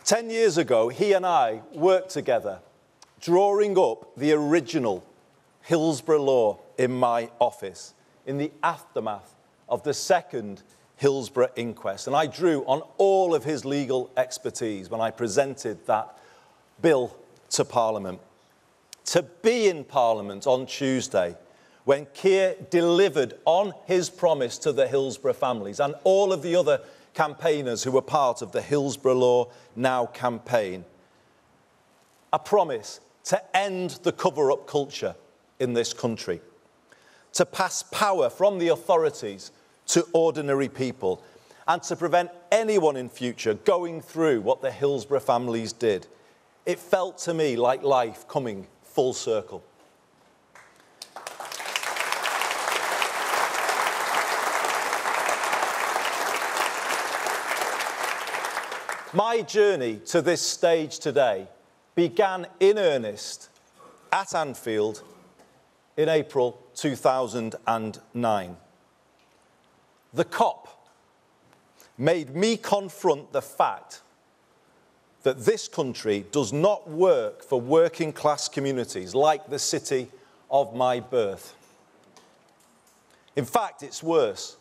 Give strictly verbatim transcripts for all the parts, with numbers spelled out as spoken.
Ten years ago, he and I worked together, drawing up the original Hillsborough law in my office in the aftermath of the second Hillsborough inquest. And I drew on all of his legal expertise when I presented that bill to Parliament. To be in Parliament on Tuesday, when Keir delivered on his promise to the Hillsborough families and all of the other campaigners who were part of the Hillsborough Law Now campaign, a promise to end the cover-up culture in this country, to pass power from the authorities to ordinary people, and to prevent anyone in future going through what the Hillsborough families did. It felt to me like life coming full circle. My journey to this stage today began in earnest at Anfield in April two thousand nine. The cop made me confront the fact that this country does not work for working class communities like the city of my birth. In fact, it's worse.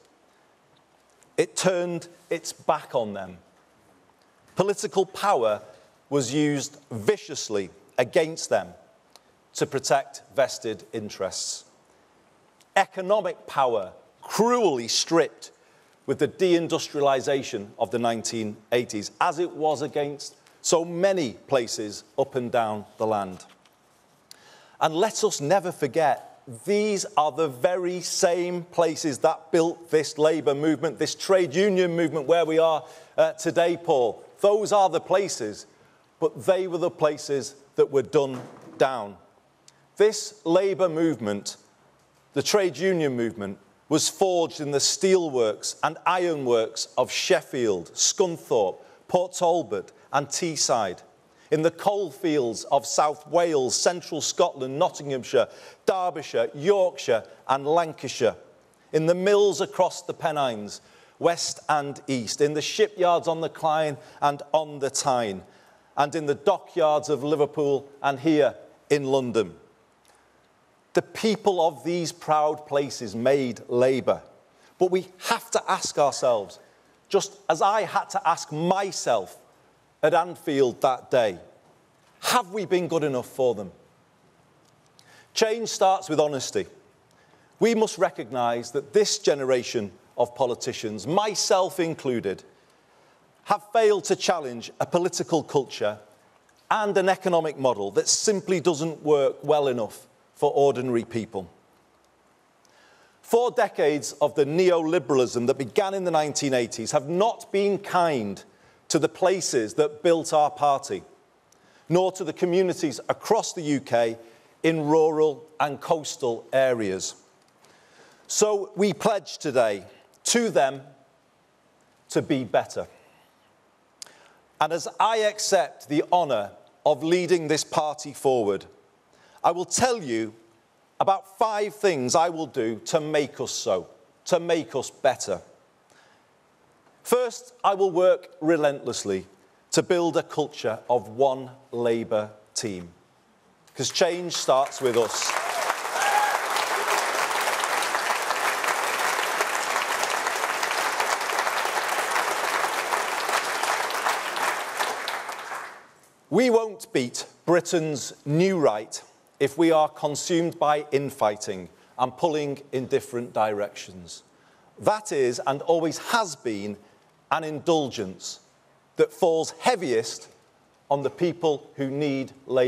It turned its back on them. Political power was used viciously against them to protect vested interests. Economic power cruelly stripped with the deindustrialisation of the nineteen eighties, as it was against so many places up and down the land. And let us never forget, these are the very same places that built this labour movement, this trade union movement where we are uh, today, Paul. Those are the places, but they were the places that were done down. This labour movement, the trade union movement, was forged in the steelworks and ironworks of Sheffield, Scunthorpe, Port Talbot and Teesside, in the coalfields of South Wales, Central Scotland, Nottinghamshire, Derbyshire, Yorkshire and Lancashire, in the mills across the Pennines, west and east, in the shipyards on the Clyde and on the Tyne, and in the dockyards of Liverpool and here in London. The people of these proud places made labour. But we have to ask ourselves, just as I had to ask myself at Anfield that day, have we been good enough for them? Change starts with honesty. We must recognise that this generation of politicians, myself included, have failed to challenge a political culture and an economic model that simply doesn't work well enough for ordinary people. Four decades of the neoliberalism that began in the nineteen eighties have not been kind to the places that built our party, nor to the communities across the U K in rural and coastal areas. So we pledge today to them to be better. And as I accept the honour of leading this party forward, I will tell you about five things I will do to make us so, to make us better. First, I will work relentlessly to build a culture of one Labour team, because change starts with us. We won't beat Britain's new right if we are consumed by infighting and pulling in different directions. That is, and always has been, an indulgence that falls heaviest on the people who need Labour.